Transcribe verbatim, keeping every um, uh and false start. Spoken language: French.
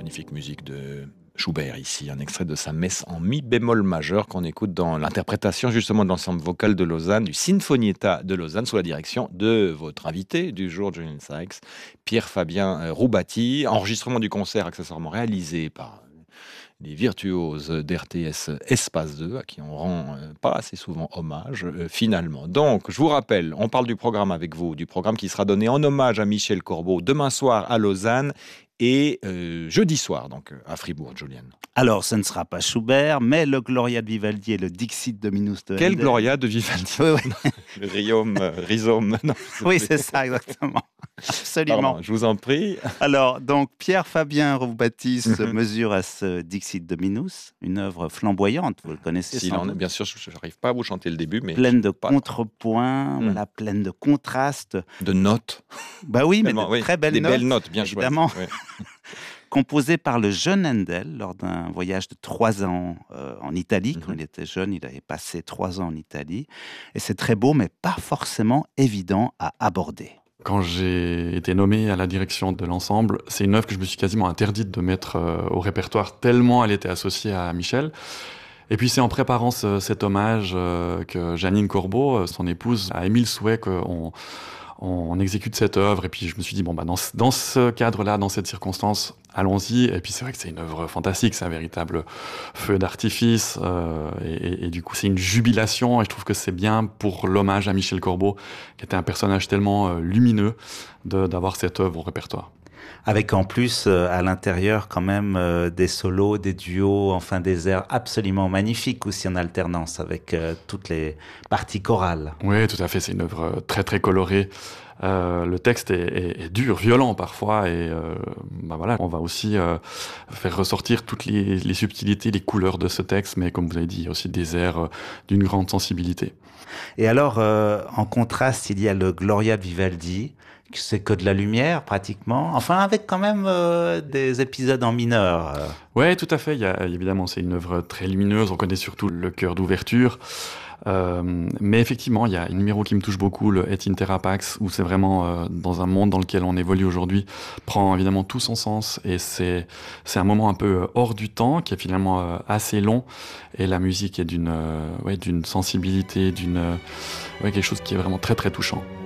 magnifique musique de Schubert ici, un extrait de sa messe en mi bémol majeur qu'on écoute dans l'interprétation justement de l'ensemble vocal de Lausanne, du Sinfonietta de Lausanne, sous la direction de votre invité du jour, Julian Sykes, Pierre-Fabien Roubati. Enregistrement du concert accessoirement réalisé par les virtuoses d'R T S Espace deux, à qui on rend euh, pas assez souvent hommage, euh, finalement. Donc, je vous rappelle, on parle du programme avec vous, du programme qui sera donné en hommage à Michel Corbeau demain soir à Lausanne et euh, jeudi soir, donc à Fribourg, Julian. Alors, ce ne sera pas Schubert, mais le Gloria de Vivaldi et le Dixit Dominus de Quel Handel. Gloria de Vivaldi. Oui, oui. Le Riome, euh, Rhizome. Non, Oui, c'est ça, exactement. Absolument. Pardon, je vous en prie. Alors, donc, Pierre-Fabien Roubati se mesure à ce Dixit Dominus, une œuvre flamboyante, vous le connaissez S'il sans en est, doute. bien sûr, je n'arrive pas à vous chanter le début, mais Pleine de pas- contrepoints, Mm. voilà, pleine de contrastes. de notes. Bah oui, mais Tellement, de oui, très belles des notes. belles notes, bien évidemment. choisies. Ouais. Composé par le jeune Handel lors d'un voyage de trois ans euh, en Italie. Quand Mhm. il était jeune, il avait passé trois ans en Italie. Et c'est très beau, mais pas forcément évident à aborder. Quand j'ai été nommé à la direction de l'ensemble, c'est une œuvre que je me suis quasiment interdite de mettre euh, au répertoire tellement elle était associée à Michel. Et puis c'est en préparant ce, cet hommage euh, que Janine Corbeau, euh, son épouse, a émis le souhait qu'on on exécute cette œuvre. Et puis je me suis dit, bon, bah, dans, ce- dans ce cadre-là, dans cette circonstance, allons-y. Et puis c'est vrai que c'est une œuvre fantastique, c'est un véritable feu d'artifice. Euh, et, et, et du coup, c'est une jubilation. Et je trouve que c'est bien pour l'hommage à Michel Corbeau, qui était un personnage tellement euh, lumineux, de, d'avoir cette œuvre au répertoire. Avec en plus, euh, à l'intérieur, quand même, euh, des solos, des duos, enfin des airs absolument magnifiques aussi en alternance avec euh, toutes les parties chorales. Oui, tout à fait. C'est une œuvre très très colorée. Euh, le texte est, est, est dur, violent parfois, et euh, bah voilà, on va aussi euh, faire ressortir toutes les, les subtilités, les couleurs de ce texte, mais comme vous avez dit, il y a aussi des airs euh, d'une grande sensibilité. Et alors, euh, en contraste, il y a le Gloria de Vivaldi, qui c'est que de la lumière pratiquement, enfin avec quand même euh, des épisodes en mineur. euh. Ouais, tout à fait. Il y a, évidemment, c'est une œuvre très lumineuse. On connaît surtout le chœur d'ouverture. Euh, mais effectivement, il y a un numéro qui me touche beaucoup, le Et Intera Pax, où c'est vraiment euh, dans un monde dans lequel on évolue aujourd'hui, prend évidemment tout son sens. Et c'est, c'est un moment un peu hors du temps, qui est finalement euh, assez long. Et la musique est d'une, euh, ouais, d'une sensibilité, d'une, euh, ouais, quelque chose qui est vraiment très très touchant.